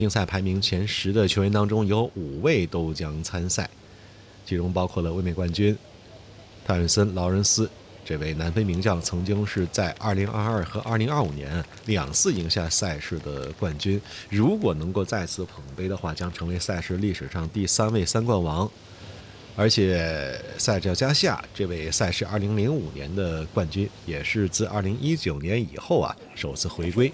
竞赛排名前10的球员当中，有5位都将参赛，其中包括了卫冕冠军泰伦森·劳伦斯。这位南非名将曾经是在2022和2025年2次赢下赛事的冠军，如果能够再次捧杯的话，将成为赛事历史上第3位3冠王。而且塞尔加夏这位赛事2005年的冠军，也是自2019年以后首次回归。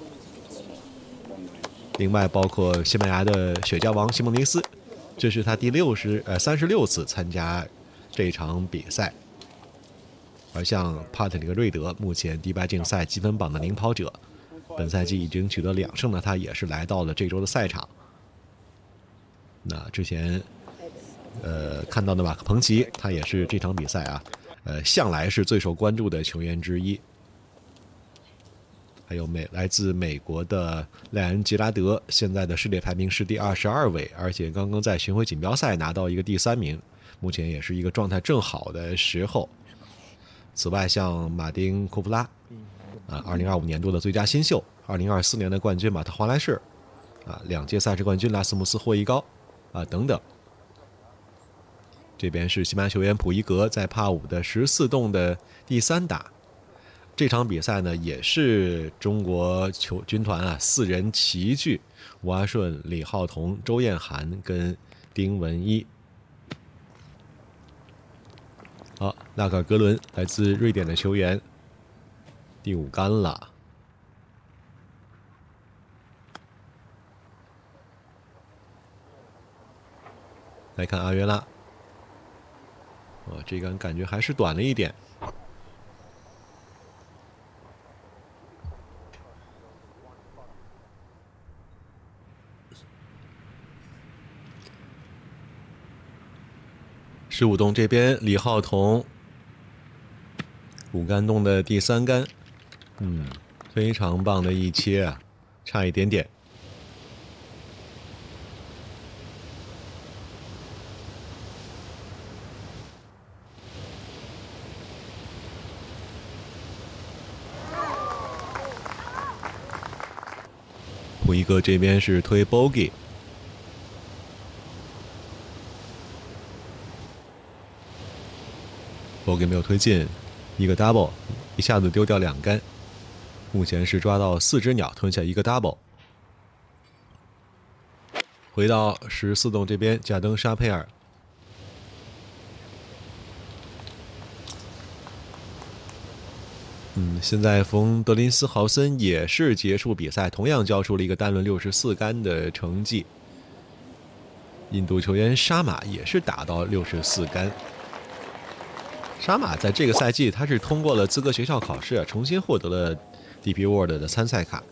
另外包括西班牙的雪茄王西蒙尼斯，这是他第36次参加这场比赛。而像帕特里克·瑞德，目前迪拜竞赛积分榜的领跑者，本赛季已经取得2胜的他，也是来到了这周的赛场。那之前看到的马克·彭奇，他也是这场比赛向来是最受关注的球员之一。还有来自美国的赖恩·吉拉德，现在的世界排名是第22位，而且刚刚在巡回锦标赛拿到一个第3名，目前也是一个状态正好的时候。此外，像马丁·库普拉，2025年度的最佳新秀，2024年的冠军马特·华莱士，2届赛事冠军拉斯穆斯·霍伊高等等。这边是西班牙球员普伊格在帕5的14洞的第3打。这场比赛呢，也是中国军团4人齐聚，吴阿顺、李浩彤、周艳涵跟丁文一。好，纳卡尔格伦来自瑞典的球员，第5杆了。来看阿约拉，这杆感觉还是短了一点。15洞这边，李浩彤5杆洞的第3杆，非常棒的一切差一点点。普伊格这边是推 bogey。bogey 没有推进，一个 double， 一下子丢掉2杆，目前是抓到4只鸟，吞下一个 double。回到14洞这边，贾登·沙佩尔，现在冯德林斯豪森也是结束比赛，同样交出了一个单轮64杆的成绩。印度球员沙马也是打到64杆。沙马在这个赛季他是通过了资格学校考试，重新获得了 DP World 的参赛卡，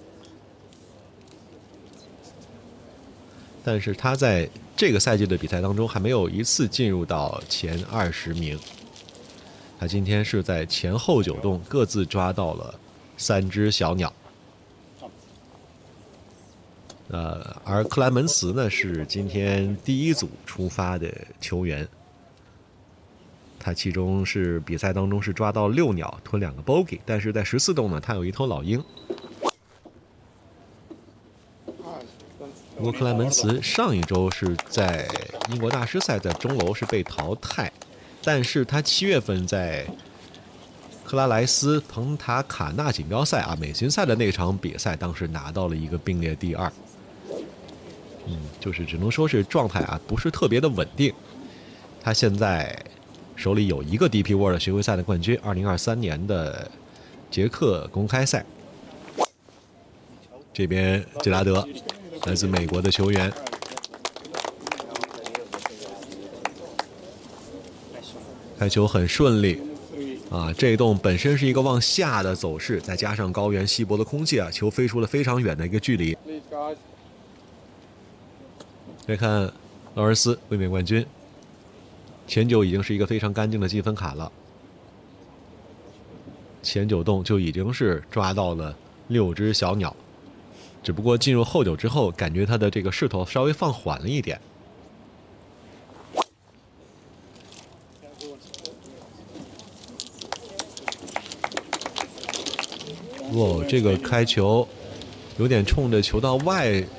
但是他在这个赛季的比赛当中还没有一次进入到前20名。他今天是在前后9洞各自抓到了3只小鸟。而克莱门茨呢是今天第一组出发的球员。他其中是比赛当中是抓到6鸟，吞2个 bogey， 但是在14洞呢，他有一头老鹰。不过克莱门茨上一周是在英国大师赛在钟楼是被淘汰，但是他7月份在克拉莱斯彭塔卡纳锦标赛美巡赛的那场比赛，当时拿到了一个并列第2。就是只能说是状态不是特别的稳定。他现在手里有一个 DP World 巡回赛的冠军，2023年的捷克公开赛。这边吉拉德，来自美国的球员，开球很顺利这一洞本身是一个往下的走势，再加上高原稀薄的空气球飞出了非常远的一个距离。来看劳尔斯卫冕冠军，前9已经是一个非常干净的积分卡了，前9洞就已经是抓到了6只小鸟，只不过进入后9之后，感觉他的这个势头稍微放缓了一点。这个开球有点冲着球道外